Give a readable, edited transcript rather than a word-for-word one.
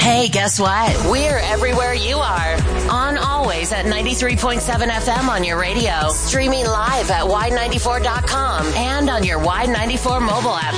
Hey, guess what? We're everywhere you are. On always at 93.7 FM on your radio. Streaming live at Y94.com and on your Y94 mobile app.